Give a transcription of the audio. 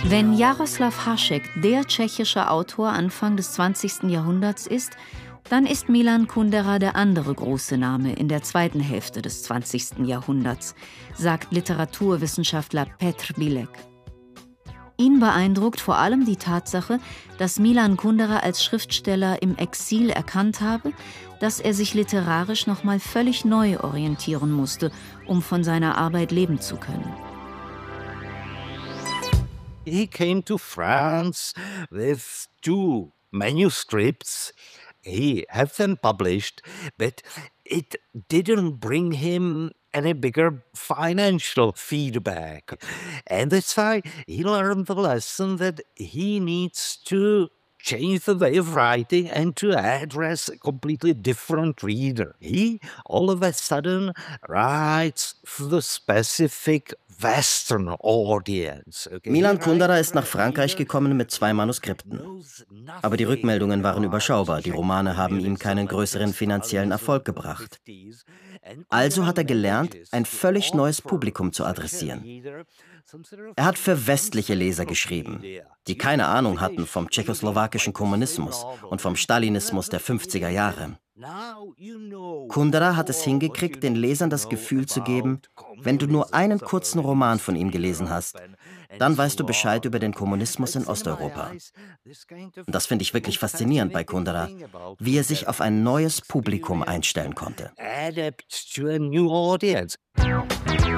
Wenn Jaroslav Hašek der tschechische Autor Anfang des 20. Jahrhunderts ist, dann ist Milan Kundera der andere große Name in der zweiten Hälfte des 20. Jahrhunderts, sagt Literaturwissenschaftler Petr Bilek. Ihn beeindruckt vor allem die Tatsache, dass Milan Kundera als Schriftsteller im Exil erkannt habe, dass er sich literarisch nochmal völlig neu orientieren musste, um von seiner Arbeit leben zu können. He came to France with 2 manuscripts. He had them published, but it didn't bring him any bigger financial feedback. And that's why he learned the lesson that he needs to change the way of writing and to address a completely different reader. He all of a sudden writes for the specific Western audience. Okay? Milan Kundera ist nach Frankreich gekommen mit 2 Manuskripten. Aber die Rückmeldungen waren überschaubar. Die Romane haben ihm keinen größeren finanziellen Erfolg gebracht. Also hat er gelernt, ein völlig neues Publikum zu adressieren. Er hat für westliche Leser geschrieben, die keine Ahnung hatten vom tschechoslowakischen Kommunismus und vom Stalinismus der 50er Jahre. Kundera hat es hingekriegt, den Lesern das Gefühl zu geben, wenn du nur einen kurzen Roman von ihm gelesen hast, dann weißt du Bescheid über den Kommunismus in Osteuropa. Und das finde ich wirklich faszinierend bei Kundera, wie er sich auf ein neues Publikum einstellen konnte.